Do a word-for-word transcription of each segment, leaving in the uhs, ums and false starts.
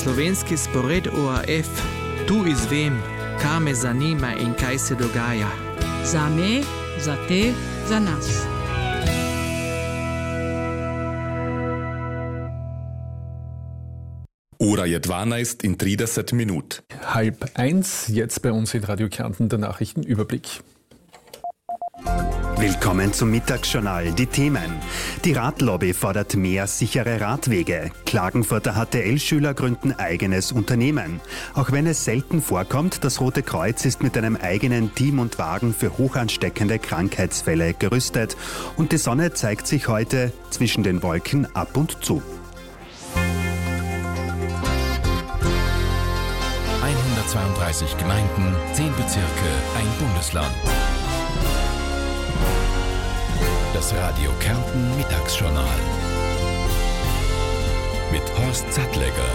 Slovenski spored O R F, tu izvem, kaj me zanima in kaj se dogaja. Za me, za te, za nas. Ura je dvanajst in trideset minut. Halb eins, jetzt bei uns in Radio Kärnten der Nachrichtenüberblick. Willkommen zum Mittagsjournal. Die Themen. Die Radlobby fordert mehr sichere Radwege. Klagenfurter H T L-Schüler gründen eigenes Unternehmen. Auch wenn es selten vorkommt, das Rote Kreuz ist mit einem eigenen Team und Wagen für hochansteckende Krankheitsfälle gerüstet. Und die Sonne zeigt sich heute zwischen den Wolken ab und zu. hundertzweiunddreißig Gemeinden, zehn Bezirke, ein Bundesland. Das Radio Kärnten Mittagsjournal mit Horst Sattlegger.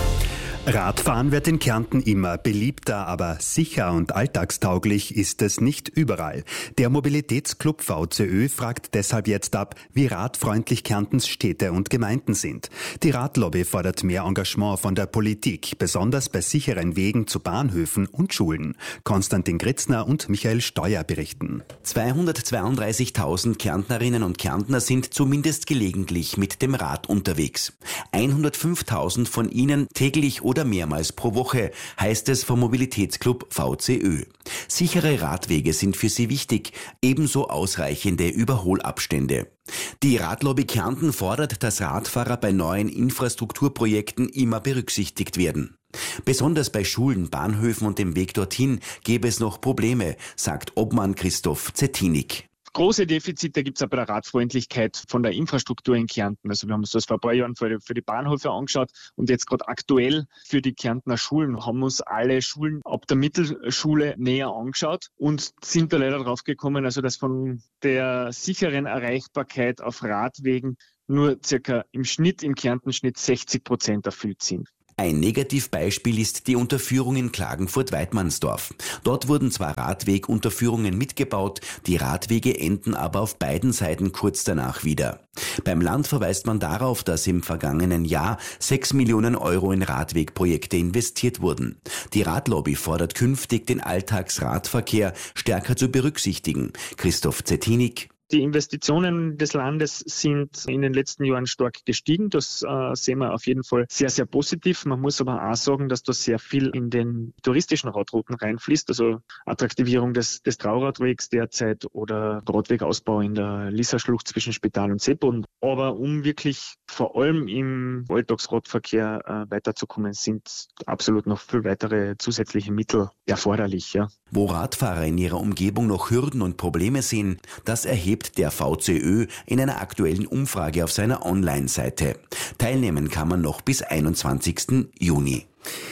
Radfahren wird in Kärnten immer beliebter, aber sicher und alltagstauglich ist es nicht überall. Der Mobilitätsclub V C Ö fragt deshalb jetzt ab, wie radfreundlich Kärntens Städte und Gemeinden sind. Die Radlobby fordert mehr Engagement von der Politik, besonders bei sicheren Wegen zu Bahnhöfen und Schulen. Konstantin Gritzner und Michael Steuer berichten. zweihundertzweiunddreißigtausend Kärntnerinnen und Kärntner sind zumindest gelegentlich mit dem Rad unterwegs. hundertfünftausend von ihnen täglich oder mehrmals pro Woche, heißt es vom Mobilitätsclub V C Ö. Sichere Radwege sind für sie wichtig, ebenso ausreichende Überholabstände. Die Radlobby Kärnten fordert, dass Radfahrer bei neuen Infrastrukturprojekten immer berücksichtigt werden. Besonders bei Schulen, Bahnhöfen und dem Weg dorthin gäbe es noch Probleme, sagt Obmann Christoph Zetinik. Große Defizite gibt es auch bei der Radfreundlichkeit von der Infrastruktur in Kärnten. Also wir haben uns das vor ein paar Jahren für die, für die Bahnhöfe angeschaut und jetzt gerade aktuell für die Kärntner Schulen haben wir uns alle Schulen ab der Mittelschule näher angeschaut und sind da leider drauf gekommen, also dass von der sicheren Erreichbarkeit auf Radwegen nur circa im Schnitt, im Kärntenschnitt sechzig Prozent erfüllt sind. Ein Negativbeispiel ist die Unterführung in Klagenfurt-Weidmannsdorf. Dort wurden zwar Radwegunterführungen mitgebaut, die Radwege enden aber auf beiden Seiten kurz danach wieder. Beim Land verweist man darauf, dass im vergangenen Jahr sechs Millionen Euro in Radwegprojekte investiert wurden. Die Radlobby fordert künftig, den Alltagsradverkehr stärker zu berücksichtigen. Christoph Zetinik. Die Investitionen des Landes sind in den letzten Jahren stark gestiegen. Das äh, sehen wir auf jeden Fall sehr, sehr positiv. Man muss aber auch sagen, dass da sehr viel in den touristischen Radrouten reinfließt. Also Attraktivierung des, des Trauradwegs derzeit oder Radwegausbau in der Lisserschlucht zwischen Spital und Seeboden. Aber um wirklich vor allem im Alltagsradverkehr äh, weiterzukommen, sind absolut noch viel weitere zusätzliche Mittel erforderlich. Ja. Wo Radfahrer in ihrer Umgebung noch Hürden und Probleme sehen, das erhebt der V C Ö in einer aktuellen Umfrage auf seiner Online-Seite. Teilnehmen kann man noch bis einundzwanzigsten Juni.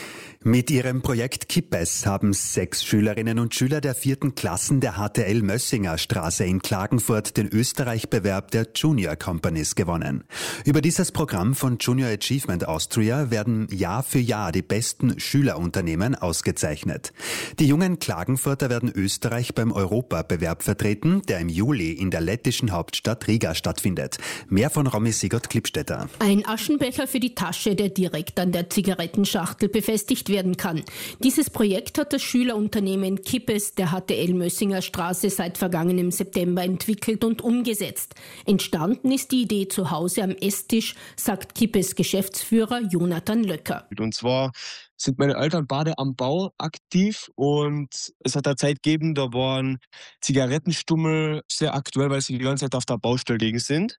Mit ihrem Projekt Kippes haben sechs Schülerinnen und Schüler der vierten Klassen der H T L Mössinger Straße in Klagenfurt den Österreich-Bewerb der Junior Companies gewonnen. Über dieses Programm von Junior Achievement Austria werden Jahr für Jahr die besten Schülerunternehmen ausgezeichnet. Die jungen Klagenfurter werden Österreich beim Europabewerb vertreten, der im Juli in der lettischen Hauptstadt Riga stattfindet. Mehr von Romy Sigurd-Klippstetter. Ein Aschenbecher für die Tasche, der direkt an der Zigarettenschachtel befestigt werden kann. Dieses Projekt hat das Schülerunternehmen Kippes der H T L Mössinger Straße seit vergangenem September entwickelt und umgesetzt. Entstanden ist die Idee zu Hause am Esstisch, sagt Kippes Geschäftsführer Jonathan Löcker. Und zwar sind meine Eltern beide am Bau aktiv und es hat eine Zeit gegeben, da waren Zigarettenstummel sehr aktuell, weil sie die ganze Zeit auf der Baustelle liegen sind.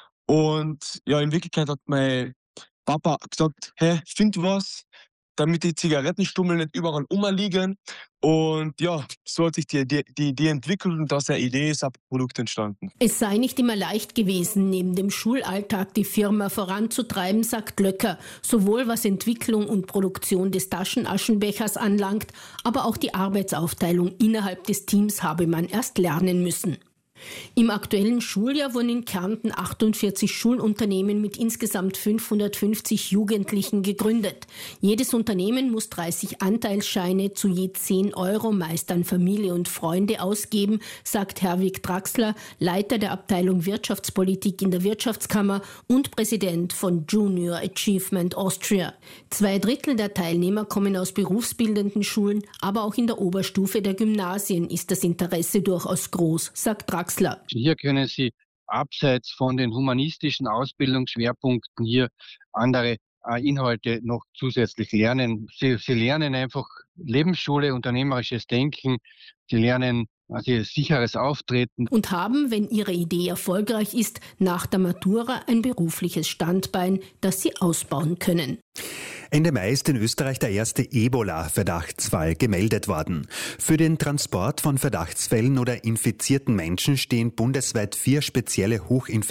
Und ja, in Wirklichkeit hat mein Papa gesagt, hey, find was, damit die Zigarettenstummel nicht überall rumliegen. Und ja, so hat sich die, die, die Idee entwickelt und aus der Idee ist ein Produkt entstanden. Es sei nicht immer leicht gewesen, neben dem Schulalltag die Firma voranzutreiben, sagt Löcker, sowohl was Entwicklung und Produktion des Taschenaschenbechers anlangt, aber auch die Arbeitsaufteilung innerhalb des Teams habe man erst lernen müssen. Im aktuellen Schuljahr wurden in Kärnten achtundvierzig Schulunternehmen mit insgesamt fünfhundertfünfzig Jugendlichen gegründet. Jedes Unternehmen muss dreißig Anteilsscheine zu je zehn Euro meist an Familie und Freunde ausgeben, sagt Herwig Draxler, Leiter der Abteilung Wirtschaftspolitik in der Wirtschaftskammer und Präsident von Junior Achievement Austria. Zwei Drittel der Teilnehmer kommen aus berufsbildenden Schulen, aber auch in der Oberstufe der Gymnasien ist das Interesse durchaus groß, sagt Draxler. Hier können Sie abseits von den humanistischen Ausbildungsschwerpunkten hier andere äh, Inhalte noch zusätzlich lernen. Sie, Sie lernen einfach Lebensschule, unternehmerisches Denken, Sie lernen also sicheres Auftreten. Und haben, wenn ihre Idee erfolgreich ist, nach der Matura ein berufliches Standbein, das sie ausbauen können. Ende Mai ist in Österreich der erste Ebola-Verdachtsfall gemeldet worden. Für den Transport von Verdachtsfällen oder infizierten Menschen stehen bundesweit vier spezielle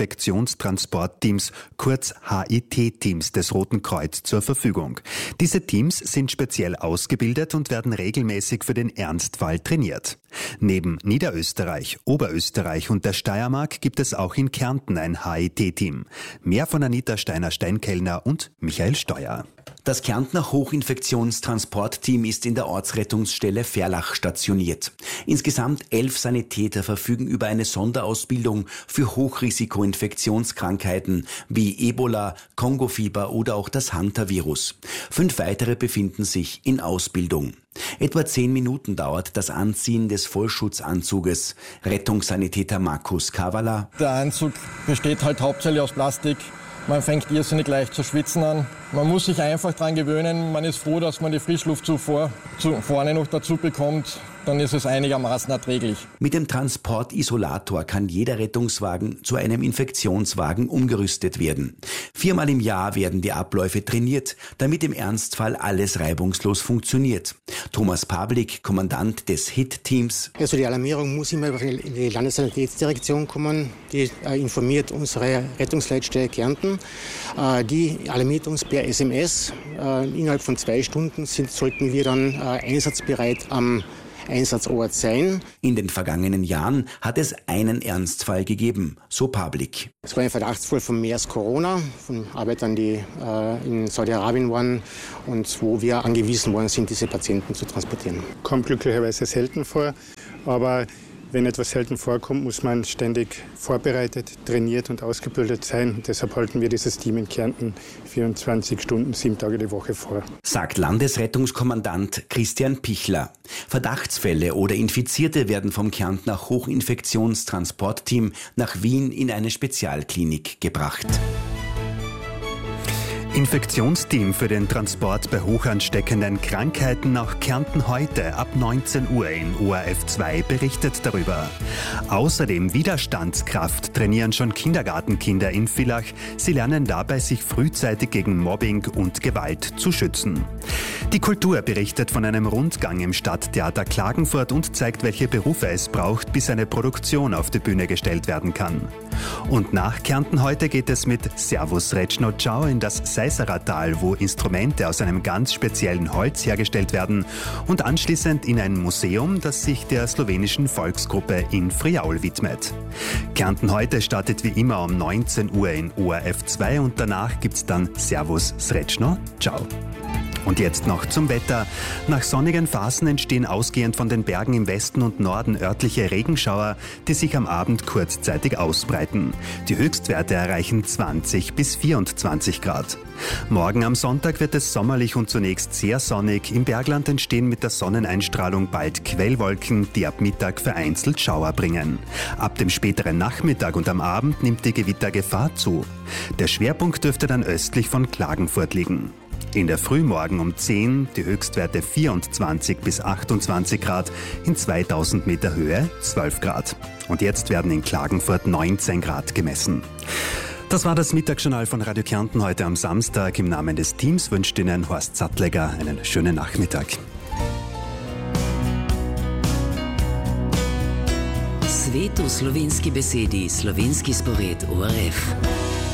Hochinfektionstransportteams, kurz H I T-Teams des Roten Kreuz, zur Verfügung. Diese Teams sind speziell ausgebildet und werden regelmäßig für den Ernstfall trainiert. Neben Niederösterreich, Oberösterreich und der Steiermark gibt es auch in Kärnten ein H I T-Team. Mehr von Anita Steiner-Steinkellner und Michael Steuer. Das Kärntner Hochinfektionstransportteam ist in der Ortsrettungsstelle Verlach stationiert. Insgesamt elf Sanitäter verfügen über eine Sonderausbildung für Hochrisiko-Infektionskrankheiten wie Ebola, Kongofieber oder auch das Hantavirus. Fünf weitere befinden sich in Ausbildung. Etwa zehn Minuten dauert das Anziehen des Vollschutzanzuges. Rettungssanitäter Markus Kavala. Der Anzug besteht halt hauptsächlich aus Plastik. Man fängt irrsinnig leicht zu schwitzen an. Man muss sich einfach dran gewöhnen. Man ist froh, dass man die Frischluftzufuhr zu, vorne noch dazu bekommt. Dann ist es einigermaßen erträglich. Mit dem Transportisolator kann jeder Rettungswagen zu einem Infektionswagen umgerüstet werden. Viermal im Jahr werden die Abläufe trainiert, damit im Ernstfall alles reibungslos funktioniert. Thomas Pavlik, Kommandant des H I T-Teams. Also die Alarmierung muss immer in die Landessanitätsdirektion kommen. Die äh, informiert unsere Rettungsleitstelle Kärnten. Äh, die alarmiert uns per S M S. Äh, innerhalb von zwei Stunden sind, sollten wir dann äh, einsatzbereit am Einsatzort sein. In den vergangenen Jahren hat es einen Ernstfall gegeben, so Pavlik. Es war ein Verdachtsfall von MERS Corona, von Arbeitern, die äh, in Saudi-Arabien waren und wo wir angewiesen worden sind, diese Patienten zu transportieren. Kommt glücklicherweise selten vor, aber wenn etwas selten vorkommt, muss man ständig vorbereitet, trainiert und ausgebildet sein. Und deshalb halten wir dieses Team in Kärnten vierundzwanzig Stunden, sieben Tage die Woche vor. Sagt Landesrettungskommandant Christian Pichler. Verdachtsfälle oder Infizierte werden vom Kärntner Hochinfektionstransportteam nach Wien in eine Spezialklinik gebracht. Infektionsteam für den Transport bei hochansteckenden Krankheiten nach Kärnten heute ab neunzehn Uhr in O R F zwei berichtet darüber. Außerdem Widerstandskraft trainieren schon Kindergartenkinder in Villach. Sie lernen dabei, sich frühzeitig gegen Mobbing und Gewalt zu schützen. Die Kultur berichtet von einem Rundgang im Stadttheater Klagenfurt und zeigt, welche Berufe es braucht, bis eine Produktion auf die Bühne gestellt werden kann. Und nach Kärnten heute geht es mit Servus Reczno Ciao in das Seiseratal, wo Instrumente aus einem ganz speziellen Holz hergestellt werden, und anschließend in ein Museum, das sich der slowenischen Volksgruppe in Friaul widmet. Kärnten heute startet wie immer um neunzehn Uhr in O R F zwei und danach gibt's dann Servus Reczno Ciao. Und jetzt noch zum Wetter. Nach sonnigen Phasen entstehen ausgehend von den Bergen im Westen und Norden örtliche Regenschauer, die sich am Abend kurzzeitig ausbreiten. Die Höchstwerte erreichen zwanzig bis vierundzwanzig Grad. Morgen am Sonntag wird es sommerlich und zunächst sehr sonnig. Im Bergland entstehen mit der Sonneneinstrahlung bald Quellwolken, die ab Mittag vereinzelt Schauer bringen. Ab dem späteren Nachmittag und am Abend nimmt die Gewittergefahr zu. Der Schwerpunkt dürfte dann östlich von Klagenfurt liegen. In der Frühmorgen um zehn die Höchstwerte vierundzwanzig bis achtundzwanzig Grad, in zweitausend Meter Höhe zwölf Grad. Und jetzt werden in Klagenfurt neunzehn Grad gemessen. Das war das Mittagsjournal von Radio Kärnten heute am Samstag. Im Namen des Teams wünscht Ihnen Horst Sattlegger einen schönen Nachmittag. Svetu slovenski besedi, slovenski spored O R F.